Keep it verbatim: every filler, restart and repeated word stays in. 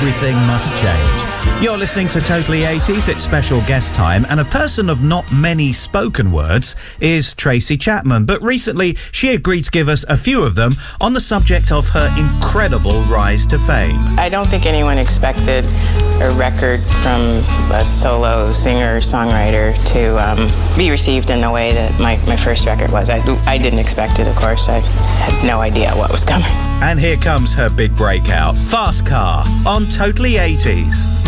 everything must change. You're listening to Totally eighties, it's special guest time, and a person of not many spoken words is Tracy Chapman, but recently she agreed to give us a few of them on the subject of her incredible rise to fame. I don't think anyone expected a record from a solo singer-songwriter to um, be received in the way that my, my first record was. I, I didn't expect it, of course. I had no idea what was coming. And here comes her big breakout, Fast Car, on Totally eighties.